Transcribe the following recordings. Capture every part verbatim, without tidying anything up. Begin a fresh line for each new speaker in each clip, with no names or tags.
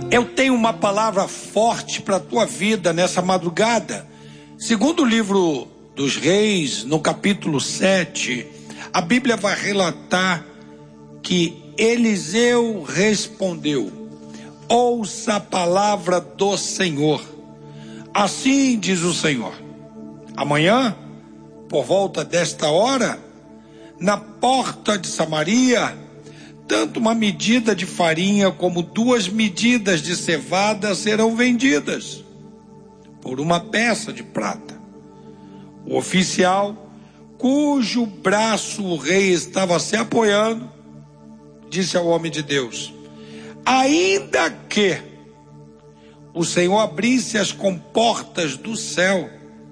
Eu tenho uma palavra forte para a tua vida nessa madrugada. Segundo o livro dos Reis, no capítulo sete, a Bíblia vai relatar que Eliseu respondeu: ouça a palavra do Senhor. Assim diz o Senhor: amanhã, por volta desta hora, na porta de Samaria, tanto uma medida de farinha como duas medidas de cevada serão vendidas por uma peça de prata. O oficial, cujo braço o rei estava se apoiando, disse ao homem de Deus: ainda que o Senhor abrisse as comportas do céu,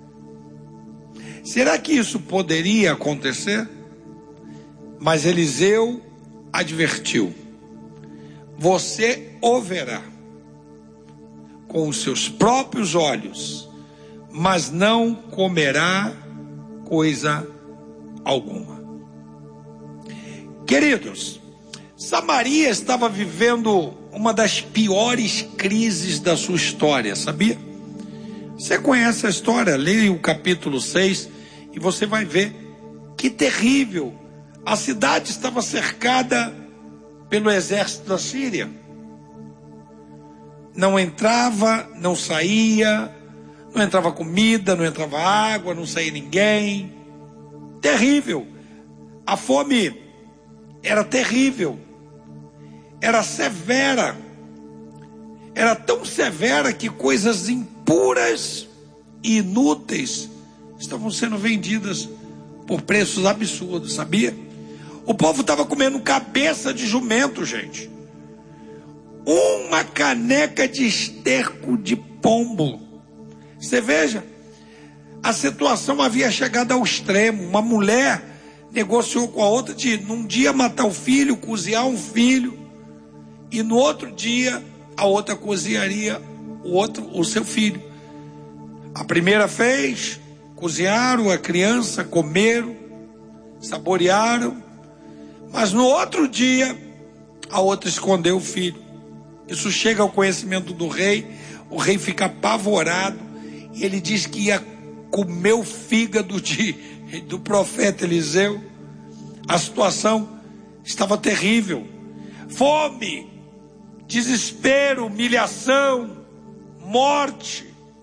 será que isso poderia acontecer? Mas Eliseu advertiu: você o verá com os seus próprios olhos, mas não comerá coisa alguma. Queridos, Samaria estava vivendo uma das piores crises da sua história, sabia? Você conhece a história, leia o capítulo seis e você vai ver que terrível. A cidade estava cercada pelo exército da Síria. Não entrava, não saía, não entrava comida, não entrava água, não saía ninguém. Terrível. A fome era terrível. Era severa. Era tão severa que coisas impuras e inúteis estavam sendo vendidas por preços absurdos, sabia? O povo estava comendo cabeça de jumento, gente. Uma caneca de esterco de pombo. Você veja, a situação havia chegado ao extremo. Uma mulher negociou com a outra de, num dia, matar o filho, cozinhar um filho, e no outro dia, a outra cozinharia o, outro, o seu filho. A primeira fez, cozinharam a criança, comeram, saborearam, mas no outro dia, a outra escondeu o filho. Isso chega ao conhecimento do rei. O rei fica apavorado. E ele diz que ia comer o fígado de, do profeta Eliseu. A situação estava terrível. Fome, desespero, humilhação, morte.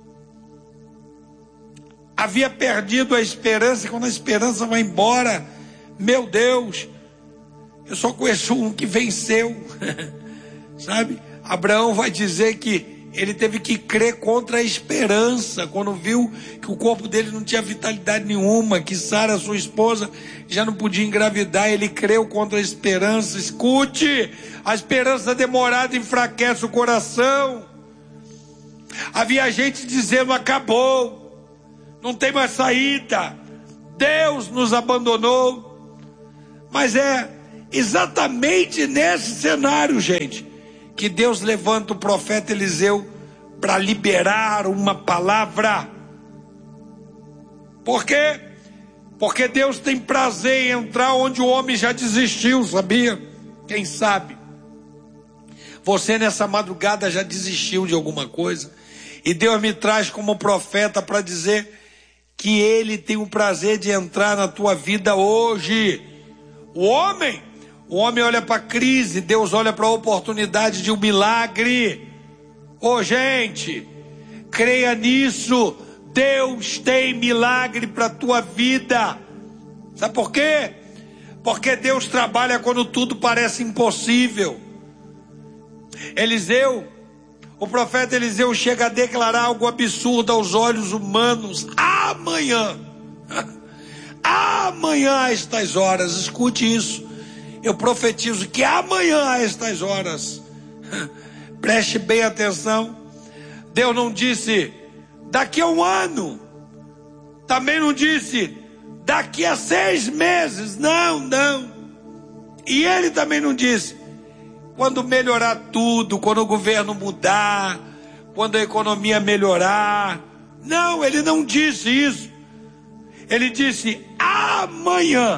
Havia perdido a esperança. E quando a esperança vai embora, meu Deus, eu só conheço um que venceu, sabe? Abraão vai dizer que ele teve que crer contra a esperança, quando viu que o corpo dele não tinha vitalidade nenhuma, que Sara, sua esposa, já não podia engravidar. Ele creu contra a esperança. Escute, a esperança demorada enfraquece o coração. Havia gente dizendo: acabou, não tem mais saída, Deus nos abandonou. Mas é exatamente nesse cenário, gente, que Deus levanta o profeta Eliseu para liberar uma palavra. Por quê? Porque Deus tem prazer em entrar onde o homem já desistiu, sabia? Quem sabe você nessa madrugada já desistiu de alguma coisa, e Deus me traz como profeta para dizer que Ele tem o prazer de entrar na tua vida hoje. O homem O homem olha para a crise, Deus olha para a oportunidade de um milagre. Ô, gente, creia nisso. Deus tem milagre para a tua vida. Sabe por quê? Porque Deus trabalha quando tudo parece impossível. Eliseu, o profeta Eliseu chega a declarar algo absurdo aos olhos humanos. Amanhã, amanhã a estas horas, escute isso. Eu profetizo que amanhã a estas horas, preste bem atenção, Deus não disse daqui a um ano, também não disse daqui a seis meses, não, não. E Ele também não disse quando melhorar tudo, quando o governo mudar, quando a economia melhorar. Não, Ele não disse isso. Ele disse amanhã,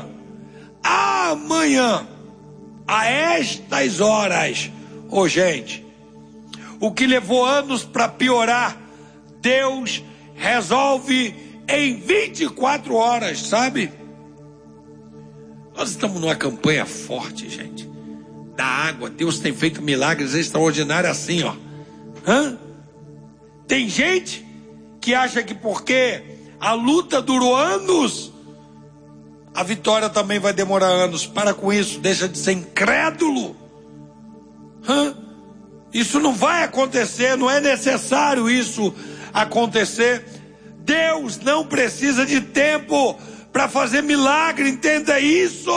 amanhã, a estas horas. Ô, gente, O que levou anos para piorar, Deus resolve em vinte e quatro horas, sabe? Nós estamos numa campanha forte, gente, da água. Deus tem feito milagres extraordinários assim, ó. Hã? Tem gente que acha que porque a luta durou anos, a vitória também vai demorar anos. Para com isso, deixa de ser incrédulo. Hã? Isso não vai acontecer, não é necessário isso acontecer. Deus não precisa de tempo para fazer milagre, entenda isso.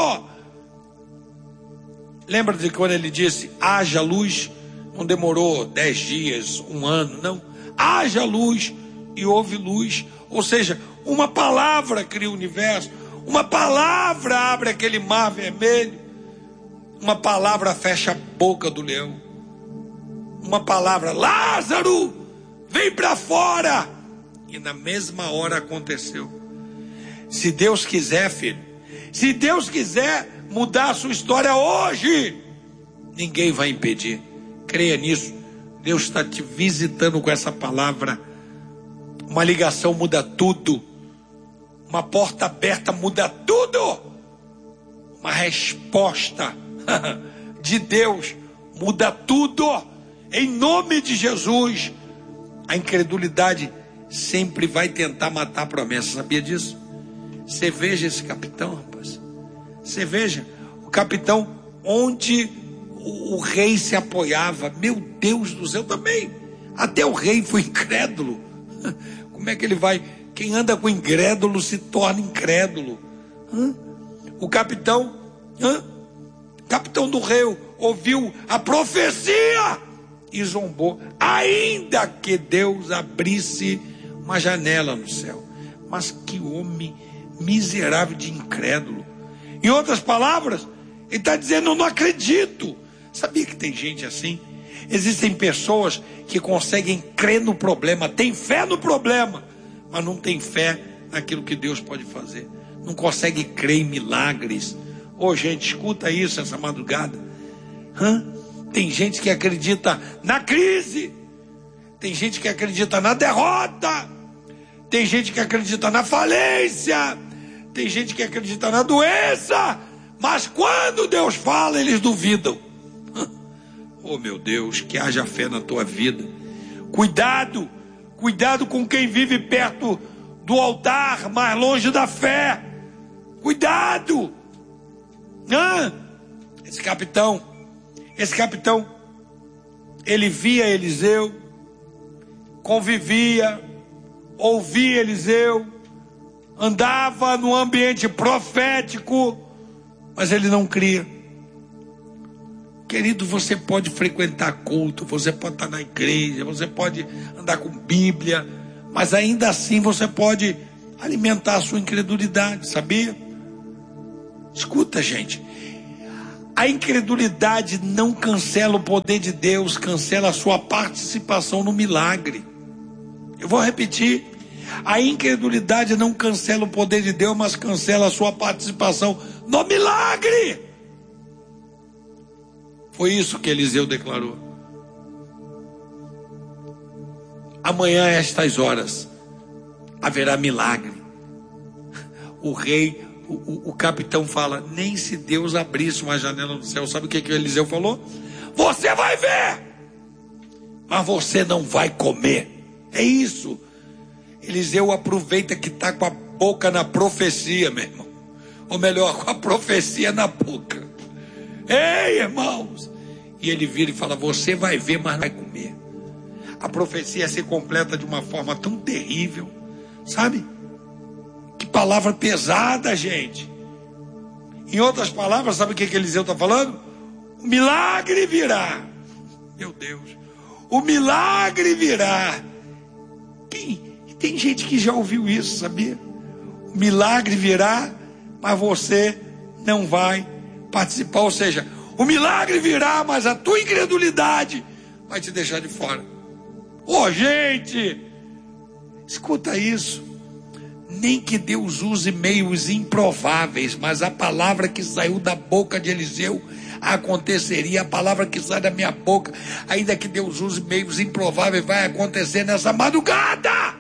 Lembra de quando ele disse, haja luz? Não demorou dez dias, um ano, não. Haja luz e houve luz. Ou seja, uma palavra cria o universo, uma palavra abre aquele mar vermelho, uma palavra fecha a boca do leão, uma palavra, Lázaro, vem para fora, e na mesma hora aconteceu. Se Deus quiser, filho, se Deus quiser mudar a sua história hoje, ninguém vai impedir. Creia nisso. Deus está te visitando com essa palavra. Uma ligação muda tudo. Uma porta aberta muda tudo. Uma resposta de Deus muda tudo. Em nome de Jesus. A incredulidade sempre vai tentar matar a promessa. Sabia disso? Você veja esse capitão, rapaz. Você veja o capitão onde o, o rei se apoiava. Meu Deus do céu, também. Até o rei foi incrédulo. Como é que ele vai? Quem anda com incrédulo se torna incrédulo. Hã? O capitão, hã? capitão do rei, ouviu a profecia e zombou. Ainda que Deus abrisse uma janela no céu. Mas que homem miserável de incrédulo. Em outras palavras, ele está dizendo, eu não acredito. Sabia que tem gente assim? Existem pessoas que conseguem crer no problema, tem fé no problema, mas não tem fé naquilo que Deus pode fazer. Não consegue crer em milagres. Ô, oh, gente, escuta isso essa madrugada. Hã? Tem gente que acredita na crise. Tem gente que acredita na derrota. Tem gente que acredita na falência. Tem gente que acredita na doença. Mas quando Deus fala, eles duvidam. Oh, meu Deus, que haja fé na tua vida. Cuidado, cuidado com quem vive perto do altar, mais longe da fé. Cuidado. Ah, esse capitão, esse capitão, ele via Eliseu, convivia, ouvia Eliseu, andava no ambiente profético, mas ele não cria. Querido, você pode frequentar culto, você pode estar na igreja, você pode andar com Bíblia, mas ainda assim você pode alimentar a sua incredulidade, sabia? Escuta, gente, a incredulidade não cancela o poder de Deus, cancela a sua participação no milagre. Eu vou repetir, a incredulidade não cancela o poder de Deus, mas cancela a sua participação no milagre. Foi isso que Eliseu declarou. Amanhã, a estas horas, haverá milagre. O rei, o, o, o capitão fala, nem se Deus abrisse uma janela no céu. Sabe o que, que Eliseu falou? Você vai ver, mas você não vai comer. É isso. Eliseu aproveita que está com a boca na profecia, meu irmão. Ou melhor, com a profecia na boca. Ei, irmãos. E ele vira e fala, você vai ver, mas não vai comer. A profecia se completa de uma forma tão terrível. Sabe? Que palavra pesada, gente. Em outras palavras, sabe o que, que Eliseu está falando? O milagre virá. Meu Deus. O milagre virá. Tem, tem gente que já ouviu isso, sabia? O milagre virá, mas você não vai participar. Ou seja, o milagre virá, mas a tua incredulidade vai te deixar de fora. Ô, oh, gente, escuta isso. Nem que Deus use meios improváveis, mas a palavra que saiu da boca de Eliseu aconteceria. A palavra que sai da minha boca, ainda que Deus use meios improváveis, vai acontecer nessa madrugada.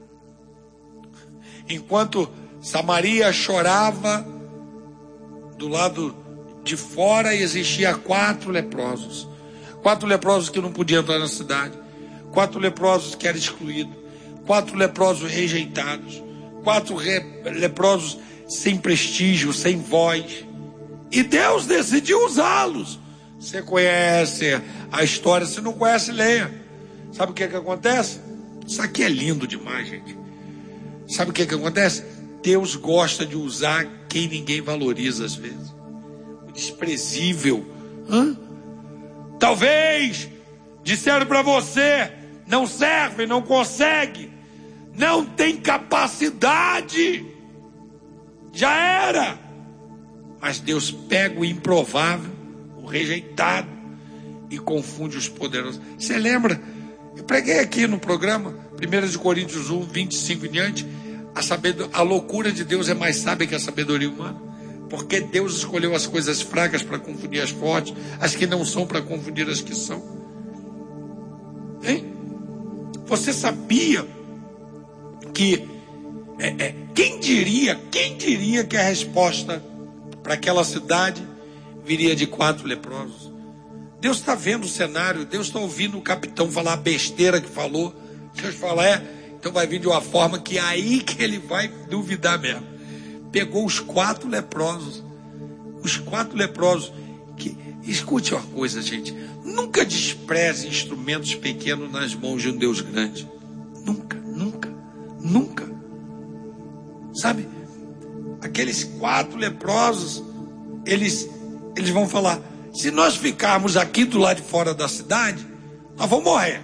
Enquanto Samaria chorava, do lado de fora existia quatro leprosos. Quatro leprosos que não podiam entrar na cidade. Quatro leprosos que eram excluídos. Quatro leprosos rejeitados. Quatro re- leprosos sem prestígio, sem voz. E Deus decidiu usá-los. Você conhece a história, se não conhece, leia. Sabe o que que acontece? Isso aqui é lindo demais, gente. Sabe o que que acontece? Deus gosta de usar quem ninguém valoriza às vezes. O desprezível. Hã? Talvez disseram para você, não serve, não consegue, não tem capacidade. Já era. Mas Deus pega o improvável, o rejeitado, e confunde os poderosos. Você lembra? Eu preguei aqui no programa, primeira Coríntios um, vinte e cinco em diante, a, sabedor... a loucura de Deus é mais sábia que a sabedoria humana. Porque Deus escolheu as coisas fracas para confundir as fortes, as que não são para confundir as que são. Hein? Você sabia que é, é, quem diria, quem diria que a resposta para aquela cidade viria de quatro leprosos? Deus está vendo o cenário, Deus está ouvindo o capitão falar a besteira que falou. Deus fala, é, então vai vir de uma forma que é aí que ele vai duvidar mesmo. Pegou os quatro leprosos, os quatro leprosos, que, escute uma coisa, gente, nunca despreze instrumentos pequenos nas mãos de um Deus grande, nunca, nunca, nunca, sabe, aqueles quatro leprosos, eles, eles vão falar, se nós ficarmos aqui do lado de fora da cidade, nós vamos morrer,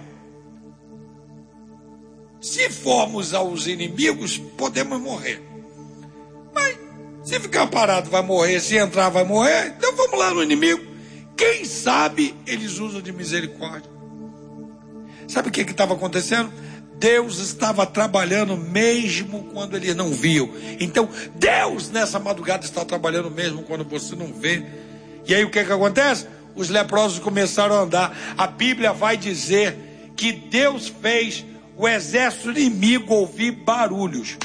se formos aos inimigos, podemos morrer. Mas se ficar parado vai morrer, se entrar vai morrer, então vamos lá no inimigo. Quem sabe eles usam de misericórdia. Sabe o que estava acontecendo? Deus estava trabalhando mesmo quando eles não viam. Então Deus nessa madrugada está trabalhando mesmo quando você não vê. E aí o que que acontece? Os leprosos começaram a andar. A Bíblia vai dizer que Deus fez o exército inimigo ouvir barulhos.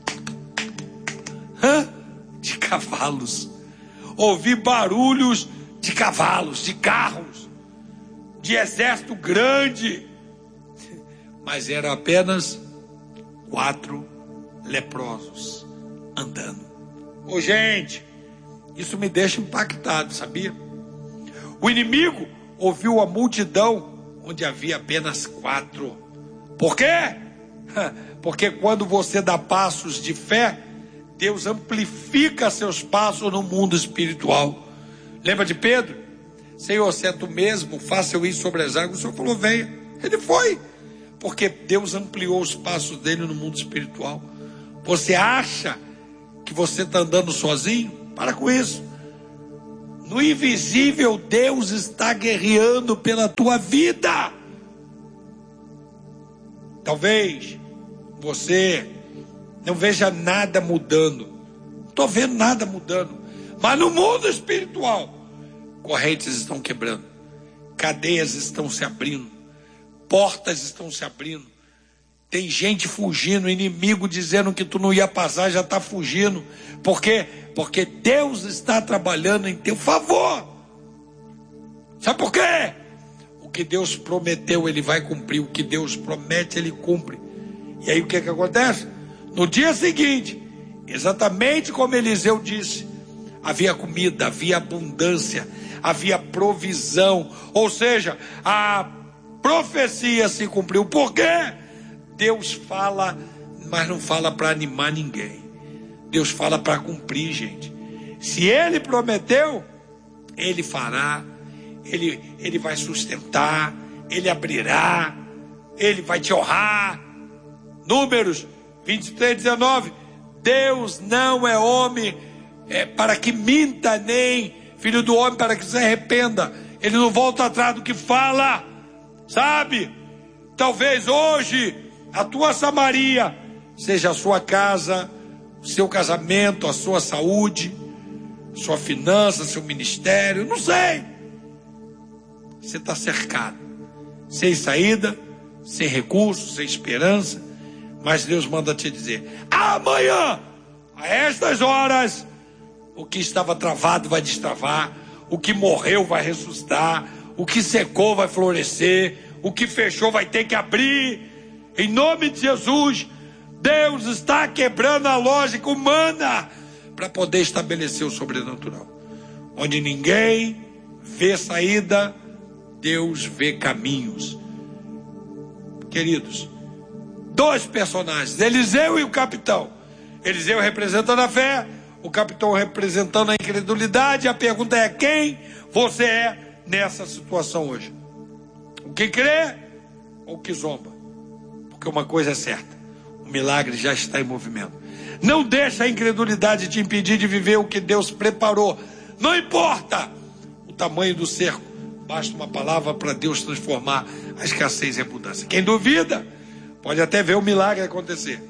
Hã? De cavalos. Ouvi barulhos de cavalos, de carros, de exército grande. Mas eram apenas quatro leprosos andando. Ô gente, isso me deixa impactado, sabia? O inimigo ouviu a multidão onde havia apenas quatro. Por quê? Porque quando você dá passos de fé, Deus amplifica seus passos no mundo espiritual. Lembra de Pedro? Senhor, se é tu mesmo, faça eu ir sobre as águas. O Senhor falou, venha. Ele foi. Porque Deus ampliou os passos dele no mundo espiritual. Você acha que você está andando sozinho? Para com isso. No invisível, Deus está guerreando pela tua vida. Talvez você não veja nada mudando. Não estou vendo nada mudando. Mas no mundo espiritual, correntes estão quebrando. Cadeias estão se abrindo. Portas estão se abrindo. Tem gente fugindo. Inimigo dizendo que tu não ia passar, já está fugindo. Por quê? Porque Deus está trabalhando em teu favor. Sabe por quê? O que Deus prometeu, Ele vai cumprir. O que Deus promete, Ele cumpre. E aí o que que acontece? No dia seguinte, exatamente como Eliseu disse, havia comida, havia abundância, havia provisão. Ou seja, a profecia se cumpriu. Por quê? Deus fala, mas não fala para animar ninguém. Deus fala para cumprir, gente. Se Ele prometeu, Ele fará. Ele, ele vai sustentar, Ele abrirá, Ele vai te honrar. Números vinte e três, dezenove. Deus não é homem é, para que minta, nem filho do homem para que se arrependa. Ele não volta atrás do que fala, sabe? Talvez hoje a tua Samaria seja a sua casa, o seu casamento, a sua saúde, sua finança, seu ministério, não sei. Você está cercado, sem saída, sem recursos, sem esperança, mas Deus manda te dizer: amanhã, a estas horas, o que estava travado vai destravar, o que morreu vai ressuscitar, o que secou vai florescer, o que fechou vai ter que abrir. Em nome de Jesus, Deus está quebrando a lógica humana para poder estabelecer o sobrenatural. Onde ninguém vê saída, Deus vê caminhos. Queridos, dois personagens, Eliseu e o capitão. Eliseu representando a fé, o capitão representando a incredulidade. A pergunta é: quem você é nessa situação hoje? O que crê ou o que zomba? Porque uma coisa é certa: o milagre já está em movimento. Não deixa a incredulidade te impedir de viver o que Deus preparou. Não importa o tamanho do cerco, basta uma palavra para Deus transformar a escassez em abundância. Quem duvida pode até ver o milagre acontecer,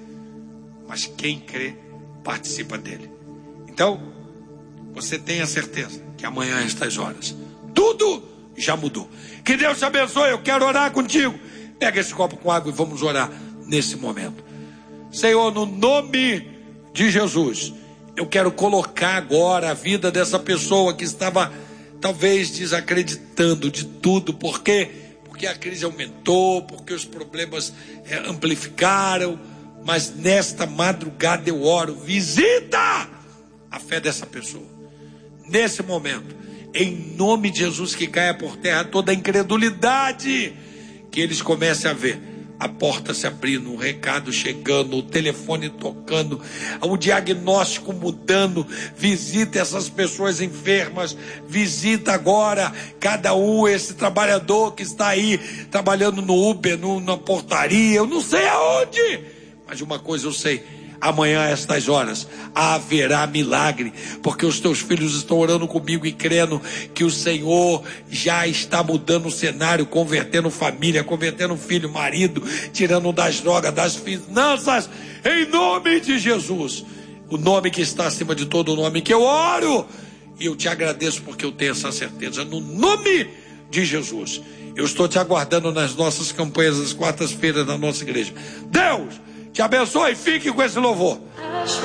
mas quem crê participa dele. Então, você tenha certeza que amanhã, a estas horas, tudo já mudou. Que Deus te abençoe. Eu quero orar contigo. Pega esse copo com água e vamos orar nesse momento. Senhor, no nome de Jesus, eu quero colocar agora a vida dessa pessoa que estava talvez desacreditando de tudo. Por quê? Porque a crise aumentou, porque os problemas é, amplificaram. Mas nesta madrugada eu oro: visita a fé dessa pessoa. Nesse momento, em nome de Jesus, que caia por terra toda a incredulidade, que eles comecem a ver a porta se abrindo, um recado chegando, o telefone tocando, o diagnóstico mudando. Visita essas pessoas enfermas, visita agora cada um, esse trabalhador que está aí trabalhando no Uber, no, na portaria, eu não sei aonde, mas uma coisa eu sei: amanhã, a estas horas, haverá milagre, porque os teus filhos estão orando comigo e crendo que o Senhor já está mudando o cenário, convertendo família, convertendo filho, marido, tirando das drogas, das finanças, em nome de Jesus, o nome que está acima de todo nome, que eu oro, e eu te agradeço porque eu tenho essa certeza, no nome de Jesus. Eu estou te aguardando nas nossas campanhas, às quartas-feiras da nossa igreja. Deus te abençoe e fique com esse louvor.